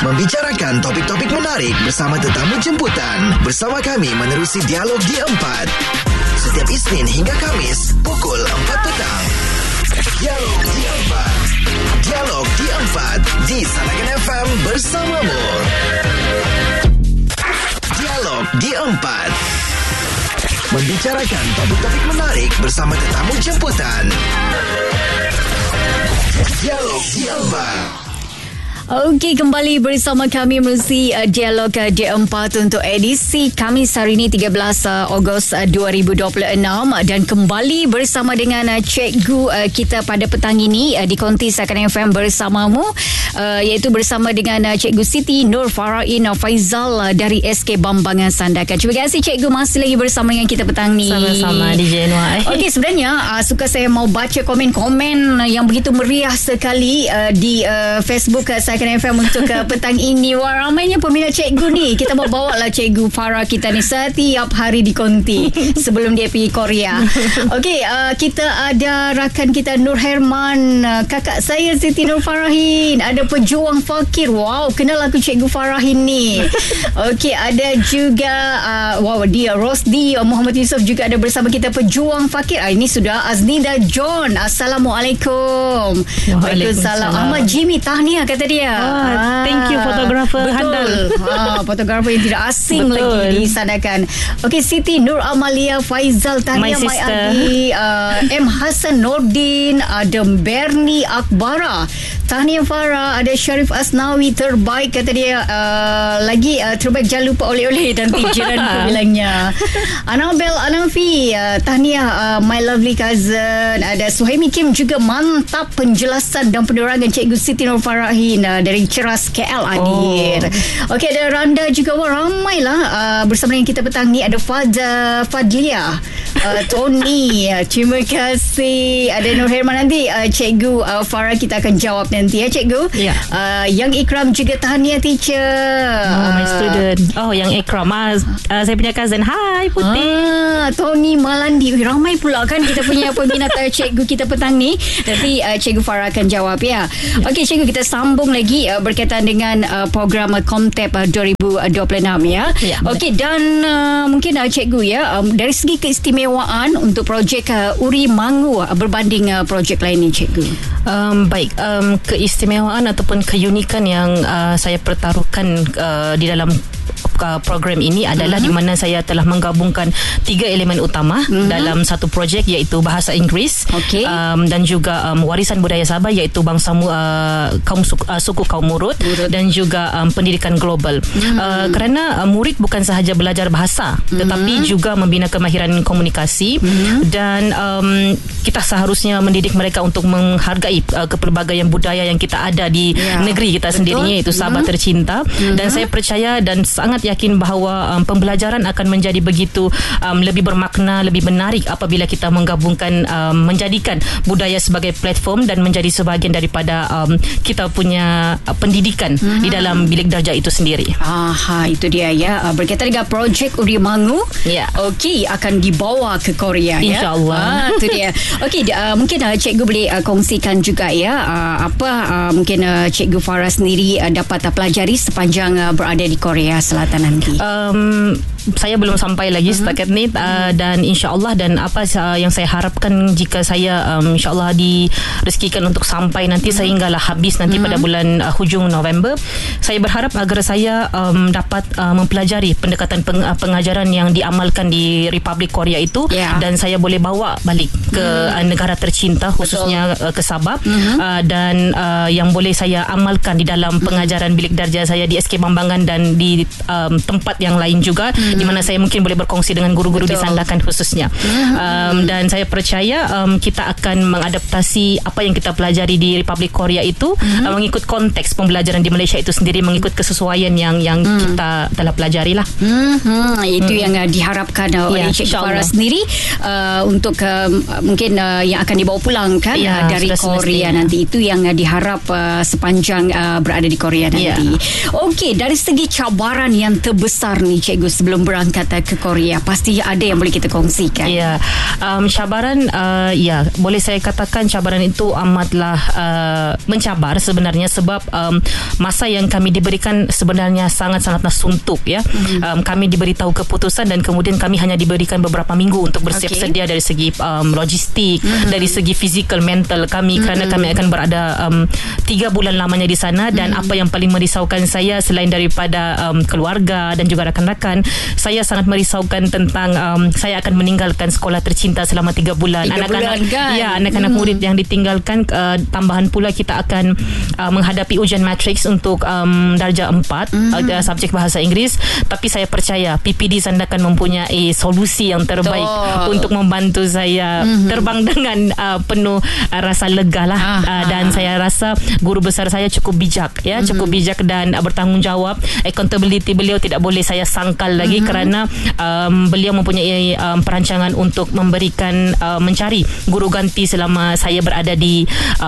membicarakan topik-topik menarik bersama tetamu jemputan. Bersama kami menerusi Dialog D4 setiap Isnin hingga Kamis pukul 4 petang. Dialog D4, Dialog D4 di Sanagan FM bersamamu. Dialog D4 membicarakan topik-topik menarik bersama tetamu jemputan. Dialog D4. Okey, kembali bersama kami menerusi Dialog D4 untuk edisi Khamis hari ini 13 Ogos 2026 dan kembali bersama dengan cikgu kita pada petang ini di Konti Sanagan FM bersamamu, iaitu bersama dengan Cikgu Siti Nur Farahin Faizal dari SK Bambangan Sandakan. Terima kasih cikgu masih lagi bersama dengan kita petang ni. Sama-sama DJ Noah. Okey, sebenarnya suka saya mau baca komen-komen yang begitu meriah sekali di Facebook Sanagan FM untuk petang ini. Wah, ramainya peminat cikgu ni. Kita mau bawa lah cikgu Farah kita ni setiap hari di Konti sebelum dia pergi Korea. Okey, kita ada rakan kita Nur Herman, kakak saya Siti Nur Farahin, ada pejuang fakir. Wow, kenal aku cikgu Farahin ni. Okey, ada juga dia Rosdi Muhammad Yusof juga ada bersama kita, pejuang fakir. Ini sudah Aznida John. Assalamualaikum. Waalaikumsalam. Ahmad Jimmy tahniah kata dia. Thank you fotografer handal. Fotografer yang tidak asing lagi di Sanakan. Okey, Siti Nur Amalia Faizal tahniah, my adik. M Hassan Nordin, ada Bernie Akbara tahniah Farah, ada Syarif Asnawi terbaik kata dia. Lagi terbaik, jangan lupa oleh-oleh nanti jiran aku bilangnya. Anabel Anafi tahniah my lovely cousin. Ada Suhaimi Kim juga mantap penjelasan dan penerangan Cikgu Siti Nur Farahin dari Ceras KL hadir. Okey, ada Randa juga. Wah, ramailah bersama dengan kita petang ni. Ada Fadlia, Tony, terima kasih. Ada Nur Herman. Nanti Cikgu Farah kita akan jawab nanti ya cikgu. Yang Ikram juga tahniah teacher. My student. Yang Ikram saya punya cousin. Hai Putih. Tony Malandi. Ramai pula kan kita punya peminat cikgu kita petang ni. Nanti Cikgu Farah akan jawab ya. Okey cikgu, kita sambung lagi berkaitan dengan program Komtep 2026 ya. Okey, dan mungkin cikgu ya, dari segi keistimewaan untuk projek Uri Mangu berbanding projek lain ni cikgu. Baik, keistimewaan ataupun keunikan yang saya pertaruhkan di dalam program ini adalah di mana saya telah menggabungkan 3 elemen utama dalam satu projek, iaitu bahasa Inggeris, dan juga warisan budaya Sabah, iaitu bangsa suku kaum Murut, dan juga pendidikan global. Kerana murid bukan sahaja belajar bahasa tetapi juga membina kemahiran komunikasi, dan kita seharusnya mendidik mereka untuk menghargai kepelbagaian budaya yang kita ada di negeri kita sendirinya, iaitu Sabah tercinta. Dan saya percaya dan sangat yakin bahawa pembelajaran akan menjadi begitu lebih bermakna, lebih menarik apabila kita menggabungkan, menjadikan budaya sebagai platform dan menjadi sebahagian daripada kita punya pendidikan di dalam bilik darjah itu sendiri. Itu dia ya, berkaitan dengan projek Uri Mangu. Okey, akan dibawa ke Korea ya, InsyaAllah. Itu dia. Okey, mungkin cikgu boleh kongsikan juga ya, mungkin cikgu Farah sendiri dapat pelajari sepanjang berada di Korea Selatan nanti. Saya belum sampai lagi setakat ni, dan insyaAllah, dan apa yang saya harapkan jika saya insyaAllah direzekikan untuk sampai nanti sehinggalah habis nanti pada bulan hujung November, saya berharap agar saya dapat mempelajari pendekatan pengajaran yang diamalkan di Republik Korea itu, dan saya boleh bawa balik ke negara tercinta, khususnya ke Sabah, dan yang boleh saya amalkan di dalam pengajaran bilik darjah saya di SK Bambangan dan di tempat yang lain juga, di mana saya mungkin boleh berkongsi dengan guru-guru di Sandakan khususnya. Dan saya percaya kita akan mengadaptasi apa yang kita pelajari di Republik Korea itu mengikut konteks pembelajaran di Malaysia itu sendiri, mengikut kesesuaian yang kita telah pelajari lah. Itu yang diharapkan oleh Cikgu Farah sendiri untuk mungkin yang akan dibawa pulang kan dari Korea nanti. Itu yang diharap sepanjang berada di Korea nanti. Okey, dari segi cabaran yang terbesar ni cikgu sebelum berangkat ke Korea? Pasti ada yang boleh kita kongsikan. Ya, cabaran, boleh saya katakan cabaran itu amatlah mencabar sebenarnya, sebab masa yang kami diberikan sebenarnya sangat-sangatlah suntuk ya. Kami diberitahu keputusan dan kemudian kami hanya diberikan beberapa minggu untuk bersiap sedia dari segi logistik, dari segi fizikal, mental kami, kerana kami akan berada 3 bulan lamanya di sana. Dan apa yang paling merisaukan saya selain daripada keluarga dan juga rakan-rakan, saya sangat merisaukan tentang saya akan meninggalkan sekolah tercinta selama 3 bulan. Anak-anak murid yang ditinggalkan, tambahan pula kita akan menghadapi ujian matriks untuk darjah 4 subjek bahasa Inggeris. Tapi saya percaya PPD Sandakan mempunyai solusi yang terbaik untuk membantu saya terbang dengan penuh rasa lega lah. Dan saya rasa guru besar saya cukup bijak ya, cukup bijak dan bertanggungjawab. Accountability beliau tidak boleh saya sangkal lagi, kerana beliau mempunyai perancangan untuk memberikan mencari guru ganti selama saya berada di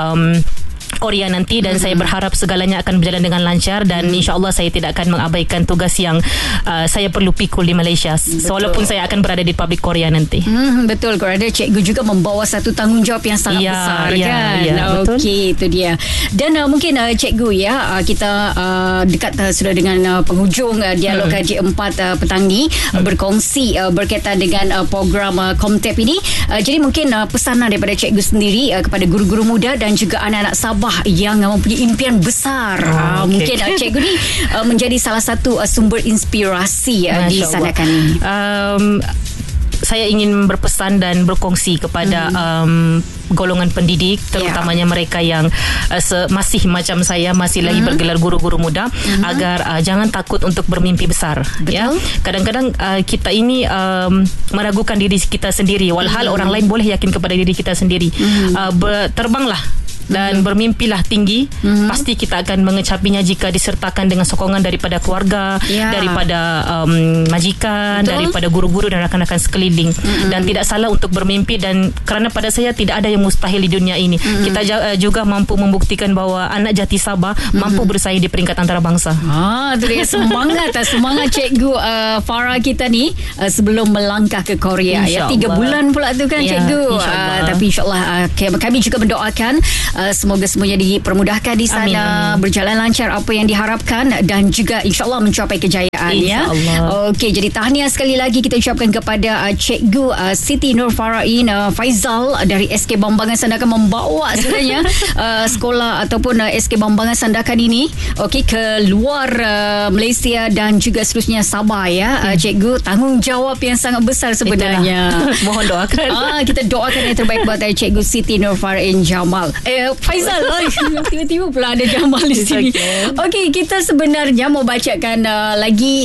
Korea nanti. Dan saya berharap segalanya akan berjalan dengan lancar, dan insyaAllah saya tidak akan mengabaikan tugas yang saya perlu pikul di Malaysia. Walaupun saya akan berada di Republik Korea nanti. Betul, kerana cikgu juga membawa satu tanggungjawab yang sangat besar kan. Okey, itu dia. Dan mungkin cikgu ya, kita dekat sudah dengan penghujung dialog G4 petang ni, berkongsi berkaitan dengan program Komtep ini. Jadi mungkin pesanan daripada cikgu sendiri kepada guru-guru muda dan juga anak-anak Sabah yang mempunyai impian besar. Mungkin cikgu ni menjadi salah satu sumber inspirasi di Sandakan ni. Saya ingin berpesan dan berkongsi kepada golongan pendidik, terutamanya mereka yang masih macam saya, masih lagi bergelar guru-guru muda, agar jangan takut untuk bermimpi besar. Ya, kadang-kadang kita ini meragukan diri kita sendiri, walhal orang lain boleh yakin kepada diri kita sendiri. Terbanglah dan bermimpilah tinggi. Pasti kita akan mengecapinya jika disertakan dengan sokongan daripada keluarga, daripada majikan, daripada guru-guru dan rakan-rakan sekeliling. Dan tidak salah untuk bermimpi, dan kerana pada saya tidak ada yang mustahil di dunia ini. Kita juga mampu membuktikan bahawa anak jati Sabah mampu bersaing di peringkat antarabangsa. Itu dia semangat cikgu Farah kita ni sebelum melangkah ke Korea. Ya, 3 bulan pula tu kan cikgu. Tapi insyaAllah kami juga mendoakan semoga semuanya dipermudahkan di sana. Amin. Berjalan lancar apa yang diharapkan, dan juga insyaAllah mencapai kejayaan. InsyaAllah. Okey, jadi tahniah sekali lagi kita ucapkan kepada cikgu Siti Nur Farain Faizal dari SK Bambangan Sandakan, membawa sebenarnya sekolah ataupun SK Bambangan Sandakan ini ke luar Malaysia dan juga seterusnya Sabah ya. Cikgu, tanggungjawab yang sangat besar sebenarnya. Mohon doakan. Kita doakan yang terbaik buat cikgu Siti Nur Farain Jamal. Faizal. Tiba-tiba pula ada Jamal di sini. Okey, kita sebenarnya mau bacakan lagi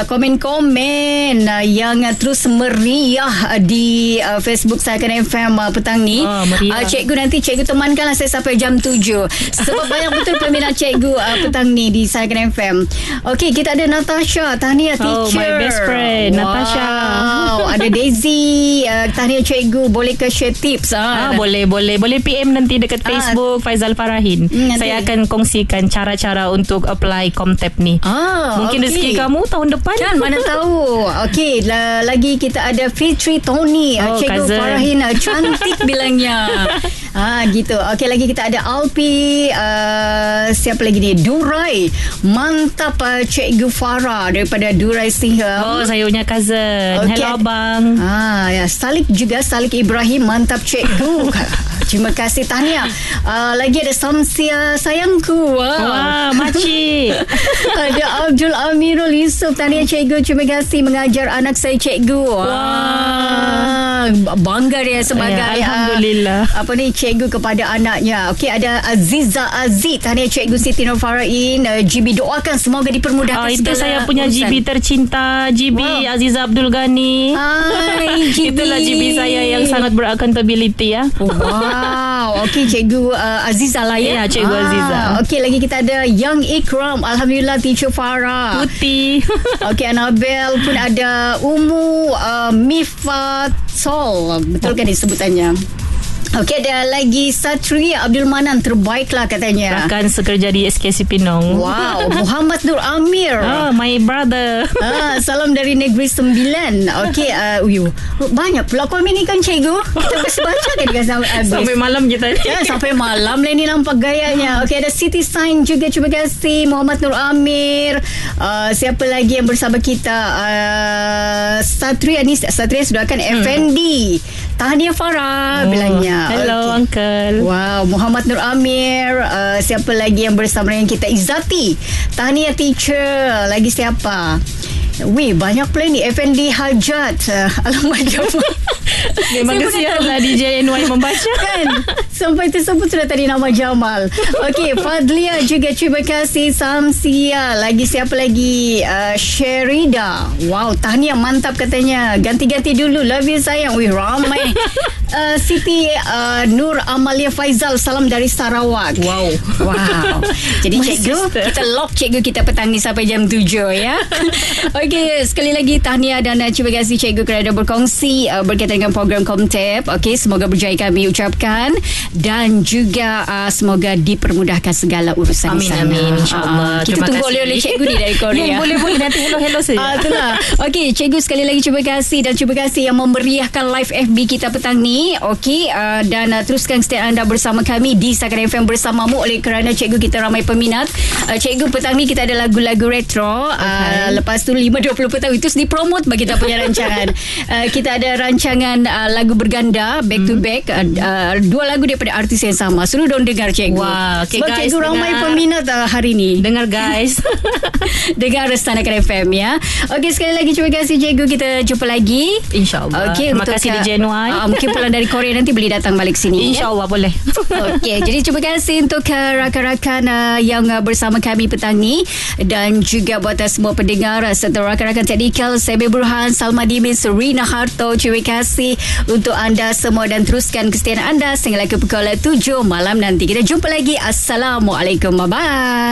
komen-komen yang terus meriah di Facebook Sandakan FM petang ni. Cikgu, nanti cikgu temankanlah saya sampai jam 7, sebab banyak betul peminat cikgu petang ni di Sandakan FM. Okey, kita ada Natasha, tahniah teacher. My best friend, Natasha. Ada Daisy, tahniah cikgu, boleh ke share tips? Boleh PM nanti dekat Facebook Faizal Farahin. Saya akan kongsikan cara-cara untuk apply Komtep ni. Mungkin rezeki kamu tahun depan kan, mana tahu. Okey, lagi kita ada Fitri Tony, cikgu cousin Farahin cantik bilangnya. Gitu. Okey, lagi kita ada Alpi, siapa lagi ni, Durai, mantap cikgu Farah daripada Durai Singham. Saya punya cousin. Hello abang. Salik juga, Salik Ibrahim, mantap cikgu. Terima kasih, tahniah. Lagi ada Samsia sayangku. Makcik. Ada Abdul Amirul Yusof, tahniah cikgu, terima kasih mengajar anak saya cikgu. Bangga dia sebagai Alhamdulillah cikgu kepada anaknya. Okey, ada Aziza Aziz, tahniah cikgu Siti Nur Farain. GB, doakan semoga dipermudahkan itu saya punya urusan. GB tercinta, GB Aziza Abdul Ghani. Itulah GB saya yang sangat beraccountability ya. Okey, cikgu Aziza lah ya. Cikgu Aziza. Okey, lagi kita ada Yang Ikram, alhamdulillah teacher Farah. Putih. Okey, Annabel pun ada. Umu Mifat Sol, betul kan disebutannya? Okey, ada lagi Satria Abdul Manan, terbaiklah katanya. Rakan sekerja di SKC Pinong. Wow. Muhammad Nur Amir. My brother. Salam dari Negeri Sembilan. Okey, banyak pula komen ni kan cikgu. Kita mesti baca kan dengan sampai habis. Sampai malam kita ni. Ya, sampai malam lah ni nampak gayanya. Okey, ada Siti Sign juga, terima kasih. Muhammad Nur Amir. Siapa lagi yang bersama kita? Satria sudah kan. Effendi. Tahniah Farah bilangnya. Hello, Uncle. Wow, Muhammad Nur Amir. Siapa lagi yang bersama dengan kita? Izzati. Tahniah teacher. Lagi siapa? Wih, banyak pula ni. Effendi Hajat. Alamak, Jamal. Memang kesian lah DJ NY membaca kan. Sampai tersebut sudah tadi nama Jamal. Okey, Fadlia juga terima kasih. Samsia. Lagi siapa lagi? Sherida. Wow, tahniah mantap katanya. Ganti-ganti dulu. Love you sayang. Wih, ramai. Siti Nur Amalia Faizal, salam dari Sarawak. Wow. Jadi cikgu, kita lock cikgu kita petang ni sampai jam 7 ya. Okey, sekali lagi tahniah dan terima kasih cikgu kerana berkongsi berkaitan dengan program Comtep. Okey, semoga berjaya kami ucapkan dan juga semoga dipermudahkan segala urusan di sana. Amin, insyaAllah. Kita tunggu oleh cikgu ni dari Korea. Boleh nanti hello saja. Itulah. Okey, cikgu sekali lagi terima kasih dan terima kasih yang memeriahkan live FB kita petang ni. Okey, dan teruskan kesetiaan anda bersama kami di Sakaran FM bersamamu. Oleh kerana cikgu kita ramai peminat. Cikgu petang ni kita ada lagu-lagu retro. Lepas tu 5.20 petang itu dipromot bagi kita punya rancangan. Kita ada rancangan lagu berganda back to back, 2 lagu daripada artis yang sama. Suruh dong dengar cikgu. Wah, okay, sebab guys, cikgu ramai peminat hari ni. Dengar guys. Dengar Sanakan FM ya. Okey, sekali lagi terima kasih cikgu. Kita jumpa lagi InsyaAllah. Terima kasih DJ NY. Mungkin pulang dari Korea nanti boleh datang balik sini. InsyaAllah boleh. Okey, jadi terima kasih untuk rakan-rakan yang bersama kami petang ni dan juga buat semua pendengar serta rakan-rakan teknikal Sabi Burhan, Salma Dimin, Serena Harto. Terima kasih untuk anda semua dan teruskan kesetiaan anda sehingga ke pukul 7 malam nanti. Kita jumpa lagi. Assalamualaikum. Bye-bye.